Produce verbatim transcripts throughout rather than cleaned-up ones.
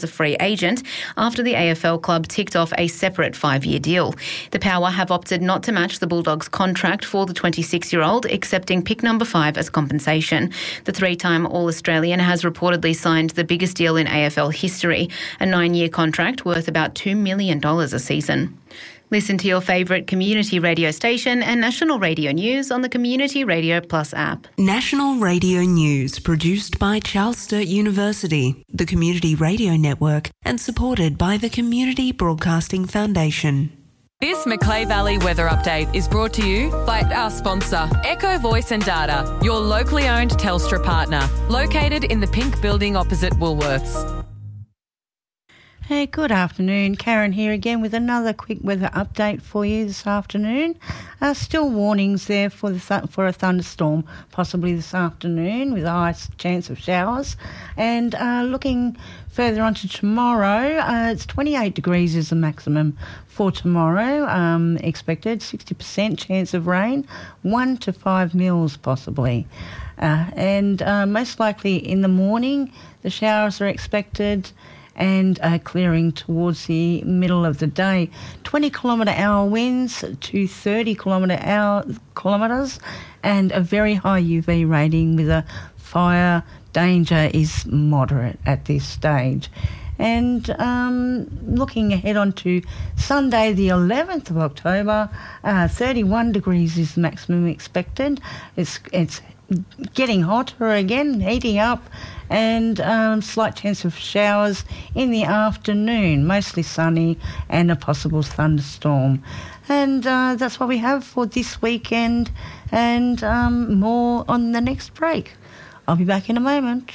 a free agent after the A F L club ticked off a separate five-year deal. The Power have opted not to match the Bulldogs' contract for the twenty-six-year-old, accepting pick number five as compensation. The three-time All-Australian has reportedly signed the biggest deal in A F L history, a nine-year contract worth about two million dollars a season. Listen to your favourite community radio station and national radio news on the Community Radio Plus app. National Radio News, produced by Charles Sturt University, the Community Radio Network, and supported by the Community Broadcasting Foundation. This Macleay Valley weather update is brought to you by our sponsor, Echo Voice and Data, your locally owned Telstra partner, located in the pink building opposite Woolworths. Hey, good afternoon. Karen here again with another quick weather update for you this afternoon. Uh, still warnings there for the th- for a thunderstorm, possibly this afternoon, with a high chance of showers. And uh, looking further on to tomorrow, uh, it's twenty-eight degrees is the maximum for tomorrow. Um, expected sixty percent chance of rain, one to five mils possibly. Uh, and uh, most likely in the morning, the showers are expected, and uh, clearing towards the middle of the day. twenty kilometre hour winds to thirty kilometre hour kilometres, and a very high U V rating with a fire danger is moderate at this stage. And um, looking ahead on to Sunday the eleventh of October, uh, thirty-one degrees is the maximum expected. It's it's getting hotter again, heating up, and um, slight chance of showers in the afternoon, mostly sunny and a possible thunderstorm. And uh, that's what we have for this weekend, and um, more on the next break. I'll be back in a moment.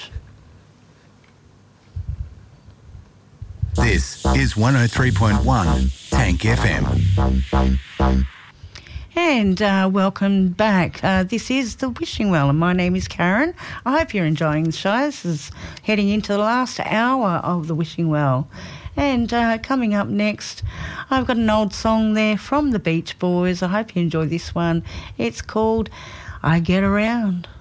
This is one oh three point one Tank F M. And uh, welcome back. Uh, this is The Wishing Well, and my name is Karen. I hope you're enjoying the show. This is heading into the last hour of The Wishing Well. And uh, coming up next, I've got an old song there from the Beach Boys. I hope you enjoy this one. It's called I Get Around.